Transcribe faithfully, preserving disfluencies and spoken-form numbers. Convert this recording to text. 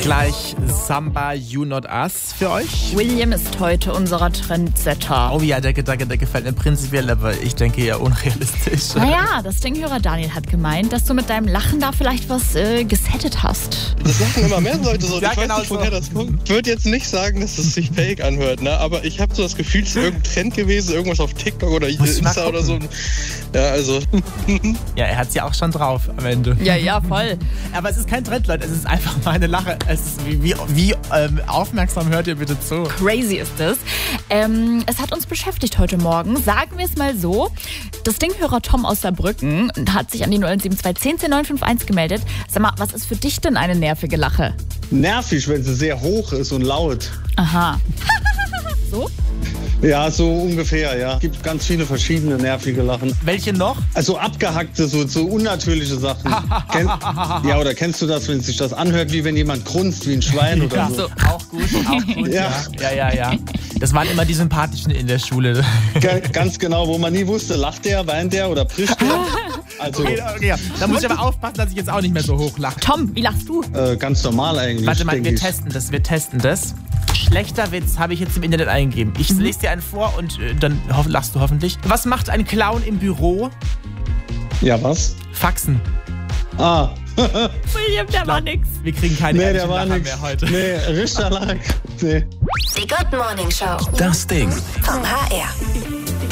Gleich Samba You Not Us für euch. William ist heute unser Trendsetter. Oh ja, der Gedanke, der gefällt mir prinzipiell, aber ich denke eher unrealistisch. Naja, das Dinghörer Daniel hat gemeint, dass du mit deinem Lachen da vielleicht was äh, gesettet hast. Das machen immer mehr Leute so. Ja, ich genau weiß nicht, so. woher das kommt. Ich würde jetzt nicht sagen, dass es sich fake anhört, ne? Aber ich habe so das Gefühl, es ist irgendein Trend gewesen, irgendwas auf TikTok oder Muss ich mal Insta oder so. gucken. Ja, also. Ja, er hat's ja auch schon drauf am Ende. Ja, ja, voll. Aber es ist kein Trend, Leute. Es ist einfach meine Lache. Es ist wie, wie, wie ähm, aufmerksam hört ihr bitte zu? Crazy ist es. Ähm, es hat uns beschäftigt heute Morgen. Sagen wir es mal so. Das Dinghörer Tom aus Saarbrücken hat sich an die null eins sieben zwei zehn zehn neun fünf eins gemeldet. Sag mal, was ist für dich denn eine nervige Lache? Nervig, wenn sie sehr hoch ist und laut. Aha. So? Ja, so ungefähr, ja. Es gibt ganz viele verschiedene nervige Lachen. Welche noch? Also abgehackte, so, so unnatürliche Sachen. Kenn, ja, oder kennst du das, wenn sich das anhört, wie wenn jemand grunzt, wie ein Schwein oder Ja, so? auch gut, auch gut. Ja. Ja. ja, ja, ja. Das waren immer die Sympathischen in der Schule. Ga- Ganz genau, wo man nie wusste, lacht der, weint der oder prischt der. Also Okay, okay, ja. Da muss ich aber aufpassen, dass ich jetzt auch nicht mehr so hoch lache. Tom, wie lachst du? äh, ganz normal eigentlich. Warte mal, denk wir ich. testen das, wir testen das. Schlechter Witz habe ich jetzt im Internet eingegeben. Ich lese dir einen vor und äh, dann hoff, lachst du hoffentlich. Was macht ein Clown im Büro? Ja, was? Faxen. Ah, William, der war nix. Wir kriegen keine nee, ehrlichen der war Lacher nix. mehr heute. Nee, Richter lag. Nee. Die Good Morning Show. Das Ding. Vom H R.